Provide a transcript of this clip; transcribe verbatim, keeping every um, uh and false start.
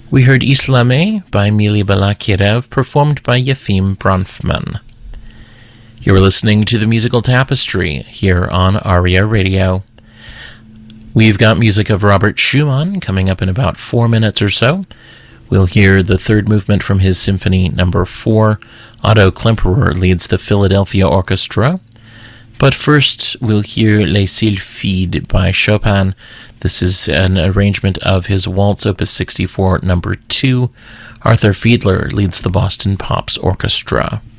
We heard Islame by Mili Balakirev, performed by Yefim Bronfman. You were listening to the Musical Tapestry here on ARIA Radio. We've got music of Robert Schumann coming up in about four minutes or so. We'll hear the third movement from his Symphony Number four. Otto Klemperer leads the Philadelphia Orchestra. But first, we'll hear Les Sylphides by Chopin. This is an arrangement of his Waltz Opus sixty-four Number two. Arthur Fiedler leads the Boston Pops Orchestra.